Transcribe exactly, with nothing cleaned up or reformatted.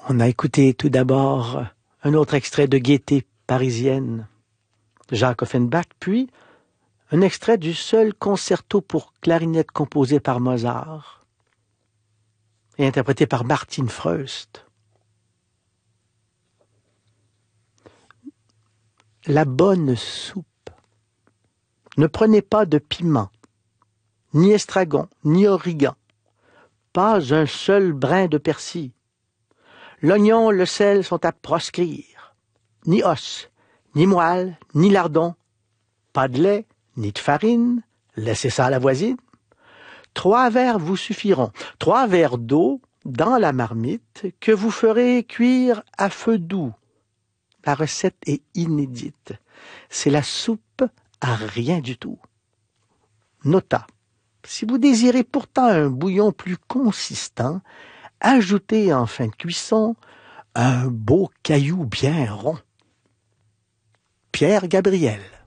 On a écouté tout d'abord un autre extrait de Gaîté parisienne de Jacques Offenbach, puis un extrait du seul concerto pour clarinette composé par Mozart et interprété par Martin Freust. La bonne soupe. Ne prenez pas de piment, ni estragon, ni origan, pas un seul brin de persil. L'oignon, le sel sont à proscrire. Ni os, ni moelle, ni lardon. Pas de lait, ni de farine. Laissez ça à la voisine. Trois verres vous suffiront. Trois verres d'eau dans la marmite que vous ferez cuire à feu doux. La recette est inédite. C'est la soupe à rien du tout. Nota. Si vous désirez pourtant un bouillon plus consistant, ajoutez en fin de cuisson un beau caillou bien rond. Pierre Gabriel.